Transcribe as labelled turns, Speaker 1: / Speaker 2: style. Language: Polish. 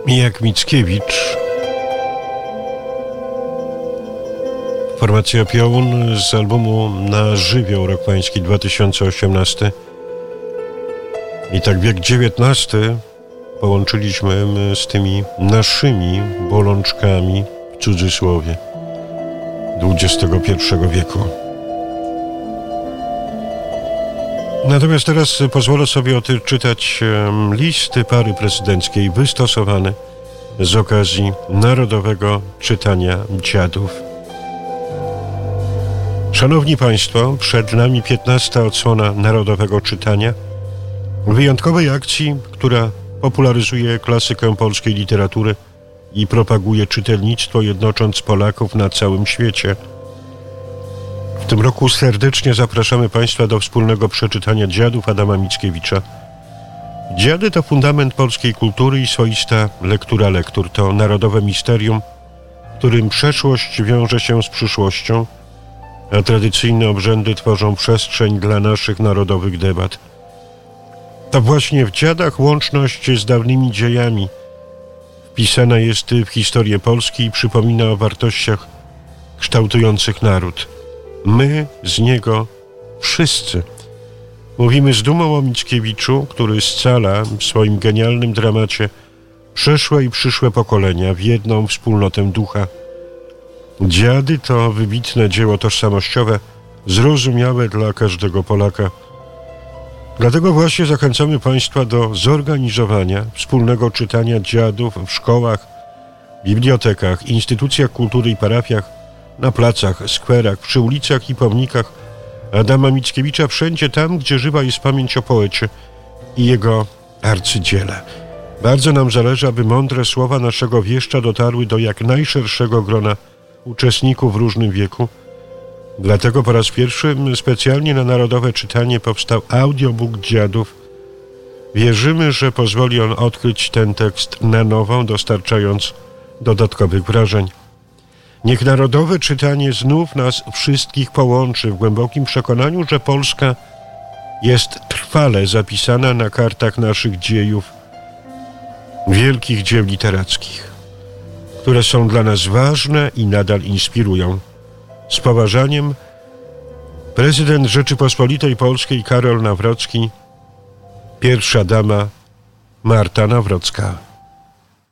Speaker 1: jak Mickiewicz. Formacja Piołun z albumu Na żywioł, rok pański 2018. I tak wiek XIX połączyliśmy z tymi naszymi bolączkami, w cudzysłowie, XXI wieku. Natomiast teraz pozwolę sobie odczytać listy pary prezydenckiej wystosowane z okazji Narodowego Czytania Dziadów. Szanowni Państwo, przed nami 15. odsłona Narodowego Czytania, wyjątkowej akcji, która popularyzuje klasykę polskiej literatury i propaguje czytelnictwo, jednocząc Polaków na całym świecie. W tym roku serdecznie zapraszamy Państwa do wspólnego przeczytania Dziadów Adama Mickiewicza. Dziady to fundament polskiej kultury i swoista lektura lektur. To narodowe misterium, w którym przeszłość wiąże się z przyszłością, a tradycyjne obrzędy tworzą przestrzeń dla naszych narodowych debat. To właśnie w dziadach łączność z dawnymi dziejami wpisana jest w historię Polski i przypomina o wartościach kształtujących naród. My z niego wszyscy. Mówimy z dumą o Mickiewiczu, który scala w swoim genialnym dramacie przeszłe i przyszłe pokolenia w jedną wspólnotę ducha. Dziady to wybitne dzieło tożsamościowe, zrozumiałe dla każdego Polaka. Dlatego właśnie zachęcamy Państwa do zorganizowania wspólnego czytania dziadów w szkołach, bibliotekach, instytucjach kultury i parafiach, na placach, skwerach, przy ulicach i pomnikach Adama Mickiewicza, wszędzie tam, gdzie żywa jest pamięć o poecie i jego arcydziele. Bardzo nam zależy, aby mądre słowa naszego wieszcza dotarły do jak najszerszego grona uczestników w różnym wieku. Dlatego po raz pierwszy specjalnie na Narodowe Czytanie powstał audiobook Dziadów. Wierzymy, że pozwoli on odkryć ten tekst na nowo, dostarczając dodatkowych wrażeń. Niech Narodowe Czytanie znów nas wszystkich połączy w głębokim przekonaniu, że Polska jest trwale zapisana na kartach naszych dziejów, wielkich dzieł literackich, które są dla nas ważne i nadal inspirują. Z poważaniem, prezydent Rzeczypospolitej Polskiej Karol Nawrocki, pierwsza dama Marta Nawrocka.